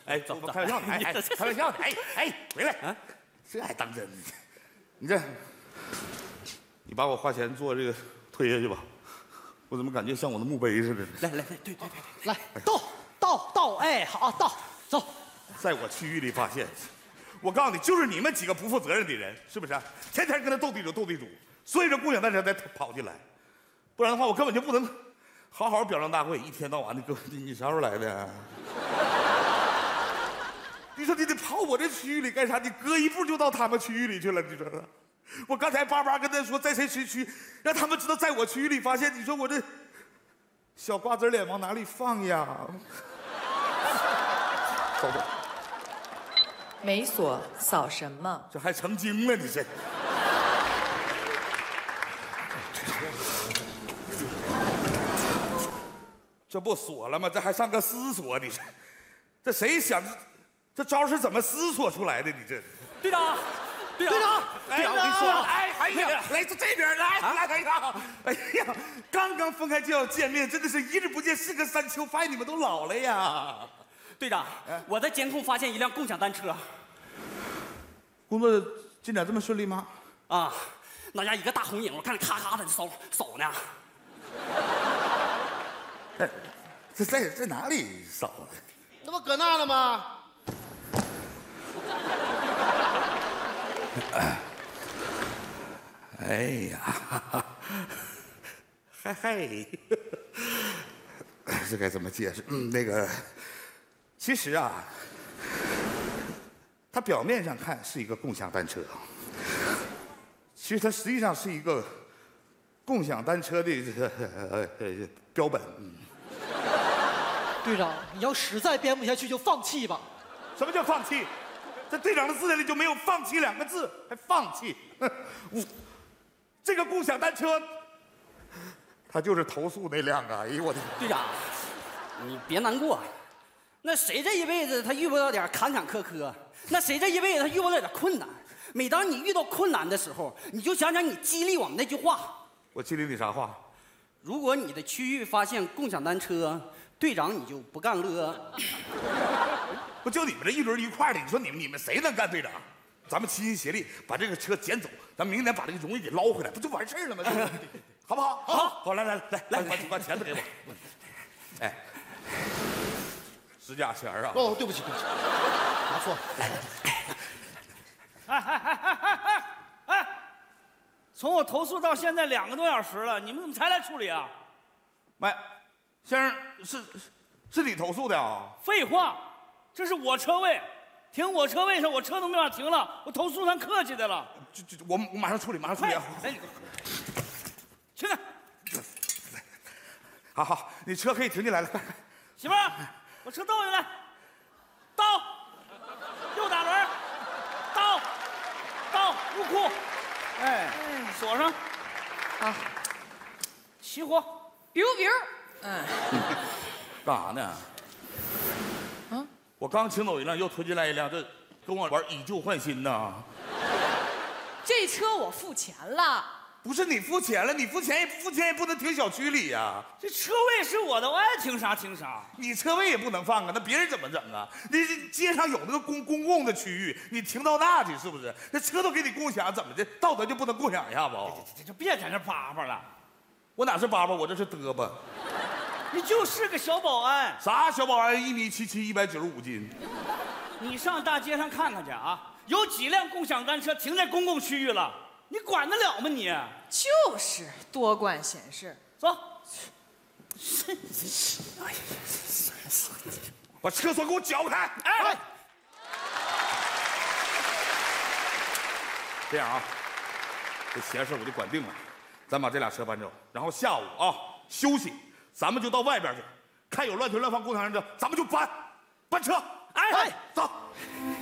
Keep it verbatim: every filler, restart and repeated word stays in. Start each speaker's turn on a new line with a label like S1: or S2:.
S1: 哎，
S2: 走
S1: 我开玩笑的，哎哎，开玩笑的，哎哎，回来啊，这还当真？你这，你把我花钱做这个推下去吧，我怎么感觉像我的墓碑似的？
S2: 来来来，对对对对，
S3: 来，到到到，哎，好，到，走。
S1: 在我区域里发现，我告诉你，就是你们几个不负责任的人，是不是？天天跟他斗地主，斗地主，所以这共享单车才跑进来，不然的话，我根本就不能好好表彰大会，一天到晚的给我，你你啥时候来的？你说你得跑我这区域里干啥？你隔一步就到他们区域里去了，你说说。我刚才叭叭跟他说在谁谁区，让他们知道在我区域里发现，你说我这小瓜子脸往哪里放呀？走走。
S4: 没锁，扫什么？
S1: 这还成精了，你这。这不锁了吗？这还上个思索，你这，这谁想，这招是怎么思索出来的？你这，
S2: 队长，队长，
S3: 队长，
S1: 哎，我跟你说，哎，哎呀，来这这边来，来来来，哎呀，刚刚分开就要见面，真的是一日不见是个三秋，发现你们都老了呀。
S2: 队长，我在监控发现一辆共享单车。
S1: 工作进展这么顺利吗？
S2: 啊，那家一个大红影，我看着咔咔的扫扫呢。
S1: 哎，这在在哪里扫的？
S3: 那不搁那了吗？
S1: 哎呀，嗨嗨，这该怎么解释？嗯，那个，其实啊，它表面上看是一个共享单车，其实它实际上是一个共享单车的这个呃呃标本。
S3: 队长，你要实在编不下去就放弃吧。
S1: 什么叫放弃？在队长的字典里就没有“放弃”两个字，还放弃？我这个共享单车，它就是投诉那辆啊！哎呦我的！
S2: 队长，你别难过，那谁这一辈子他遇不到点坎坎坷坷？那谁这一辈子他遇不到点困难？每当你遇到困难的时候，你就想想你激励我们那句话。
S1: 我激励你啥话？
S2: 如果你的区域发现共享单车，队长你就不干了。
S1: 不就你们这一轮一块的？你说你们你们谁能干队长？咱们齐心协力把这个车捡走，咱明年把这个荣誉给捞回来，不就完事儿了吗？好不好？好，好，来来来来来，把把钱都给我。哎，十价钱啊！
S3: 哦，对不起对不起，拿错了。来来
S5: 哎哎哎哎哎哎！从我投诉到现在两个多小时了，你们怎么才来处理啊？
S1: 喂，先生，是是是你投诉的啊？
S5: 废话，这是我车位，停我车位上，我车都没法停了，我投诉算客气的了。
S1: 就就我我马上处理，马上处理啊！
S5: 来，去哪？
S1: 好好，你车可以停进来了。
S5: 媳妇儿，我车倒进来，倒，右打轮，倒，倒入库，哎，锁上，
S4: 好，
S5: 起火。
S4: biu biu，嗯，
S1: 干啥呢？
S4: 啊，
S1: 我刚请走一辆，又推进来一辆，这跟我玩以旧换新呢。
S4: 这车我付钱了。
S1: 不是你付钱了，你付钱也付钱也不能停小区里呀、啊。
S5: 这车位是我的，我爱停啥停啥。
S1: 你车位也不能放啊，那别人怎么整啊？那这街上有那个公公共的区域，你停到那去是不是？那车都给你共享，怎么的？道德就不能共享一下不？
S5: 这就别在这叭叭了。
S1: 我哪是叭叭，我这是嘚吧。
S5: 你就是个小保安。
S1: 啥小保安？一米七七，一百九十五斤。
S5: 你上大街上看看去啊，有几辆共享单车停在公共区域了？你管得了吗你？
S4: 就是多管闲事。
S5: 走。
S1: 哎呀，把车锁给我搅开！
S5: 哎，
S1: 这样啊，这闲事我就管定了，咱把这俩车搬走，然后下午啊休息，咱们就到外边去，看有乱停乱放共享单车，咱们就搬，搬车。
S5: 哎，
S1: 走。